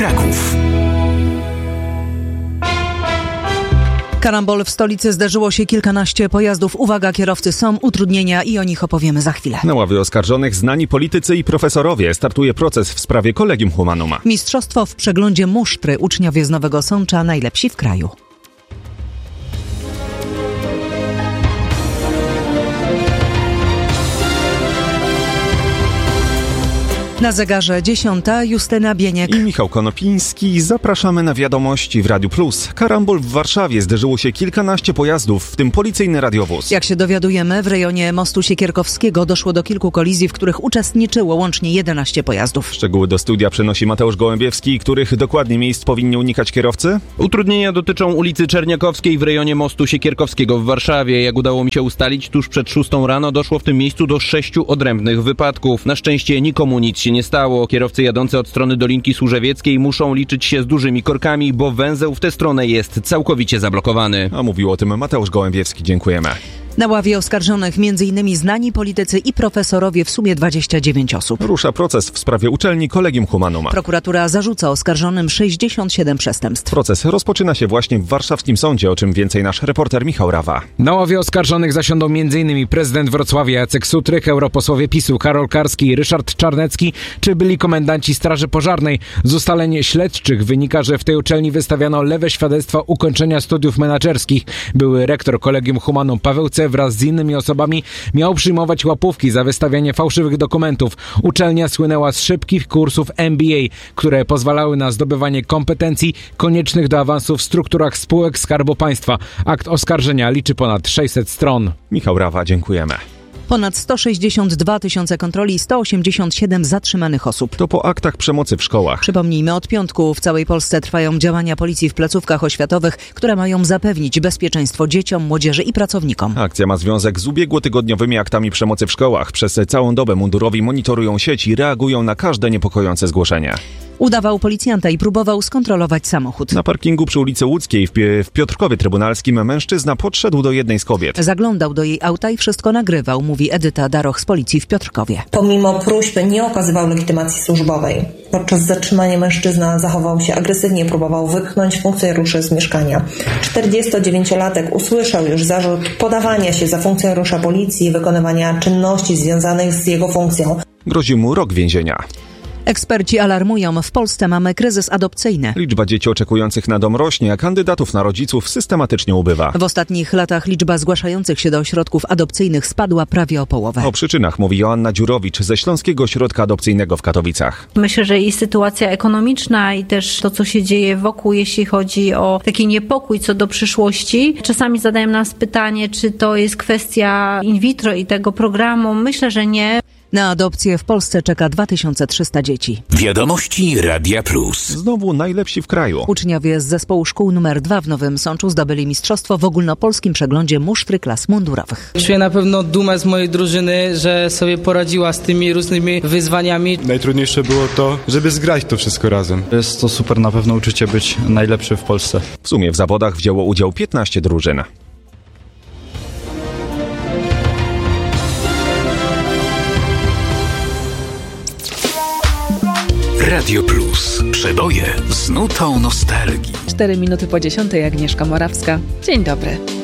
Kraków. Karambol w stolicy, zdarzyło się kilkanaście pojazdów. Uwaga, kierowcy, są utrudnienia i o nich opowiemy za chwilę. Na ławie oskarżonych znani politycy i profesorowie. Startuje proces w sprawie Collegium Humanum. Mistrzostwo w przeglądzie musztry. Uczniowie z Nowego Sącza najlepsi w kraju. Na zegarze 10, Justyna Bieniek i Michał Konopiński. Zapraszamy na wiadomości w Radiu Plus. Karambol w Warszawie, zderzyło się kilkanaście pojazdów, w tym policyjny radiowóz. Jak się dowiadujemy, w rejonie mostu Siekierkowskiego doszło do kilku kolizji, w których uczestniczyło łącznie 11 pojazdów. Szczegóły do studia przenosi Mateusz Gołębiewski. Których dokładnie miejsc powinni unikać kierowcy? Utrudnienia dotyczą ulicy Czerniakowskiej w rejonie mostu Siekierkowskiego w Warszawie. Jak udało mi się ustalić, tuż przed 6 rano doszło w tym miejscu do 6 odrębnych wypadków. Na szczęście nikomu nic się nie stało. Kierowcy jadący od strony Dolinki Służewieckiej muszą liczyć się z dużymi korkami, bo węzeł w tę stronę jest całkowicie zablokowany. A mówił o tym Mateusz Gołębiewski. Dziękujemy. Na ławie oskarżonych m.in. znani politycy i profesorowie, w sumie 29 osób. Rusza proces w sprawie uczelni Collegium Humanum. Prokuratura zarzuca oskarżonym 67 przestępstw. Proces rozpoczyna się właśnie w warszawskim sądzie, o czym więcej nasz reporter Michał Rawa. Na ławie oskarżonych zasiądą m.in. prezydent Wrocławia Jacek Sutryk, europosłowie PiS-u Karol Karski i Ryszard Czarnecki, czy byli komendanci Straży Pożarnej. Z ustaleń śledczych wynika, że w tej uczelni wystawiano lewe świadectwa ukończenia studiów menadżerskich. Były rektor Collegium Humanum Paweł C. wraz z innymi osobami miał przyjmować łapówki za wystawianie fałszywych dokumentów. Uczelnia słynęła z szybkich kursów MBA, które pozwalały na zdobywanie kompetencji koniecznych do awansu w strukturach spółek Skarbu Państwa. Akt oskarżenia liczy ponad 600 stron. Michał Rawa, dziękujemy. Ponad 162 tysiące kontroli i 187 zatrzymanych osób. To po aktach przemocy w szkołach. Przypomnijmy, od piątku w całej Polsce trwają działania policji w placówkach oświatowych, które mają zapewnić bezpieczeństwo dzieciom, młodzieży i pracownikom. Akcja ma związek z ubiegłotygodniowymi aktami przemocy w szkołach. Przez całą dobę mundurowi monitorują sieć i reagują na każde niepokojące zgłoszenie. Udawał policjanta i próbował skontrolować samochód. Na parkingu przy ulicy Łódzkiej w Piotrkowie Trybunalskim mężczyzna podszedł do jednej z kobiet. Zaglądał do jej auta i wszystko nagrywał, mówi Edyta Daroch z policji w Piotrkowie. Pomimo próśb nie okazywał legitymacji służbowej. Podczas zatrzymania mężczyzna zachował się agresywnie, próbował wypchnąć funkcjonariuszy z mieszkania. 49-latek usłyszał już zarzut podawania się za funkcjonariusza policji i wykonywania czynności związanych z jego funkcją. Grozi mu rok więzienia. Eksperci alarmują, w Polsce mamy kryzys adopcyjny. Liczba dzieci oczekujących na dom rośnie, a kandydatów na rodziców systematycznie ubywa. W ostatnich latach liczba zgłaszających się do ośrodków adopcyjnych spadła prawie o połowę. O przyczynach mówi Joanna Dziurowicz ze Śląskiego Ośrodka Adopcyjnego w Katowicach. Myślę, że i sytuacja ekonomiczna i też to, co się dzieje wokół, jeśli chodzi o taki niepokój co do przyszłości. Czasami zadają nas pytanie, czy to jest kwestia in vitro i tego programu. Myślę, że nie. Na adopcję w Polsce czeka 2300 dzieci. Wiadomości Radia Plus. Znowu najlepsi w kraju. Uczniowie z zespołu szkół nr 2 w Nowym Sączu zdobyli mistrzostwo w ogólnopolskim przeglądzie musztry klas mundurowych. Czuję na pewno dumę z mojej drużyny, że sobie poradziła z tymi różnymi wyzwaniami. Najtrudniejsze było to, żeby zgrać to wszystko razem. Jest to super na pewno uczucie być najlepszy w Polsce. W sumie w zawodach wzięło udział 15 drużyn. Radio Plus. Przeboje z nutą nostalgii. 4 minuty po 10:00, Agnieszka Morawska. Dzień dobry.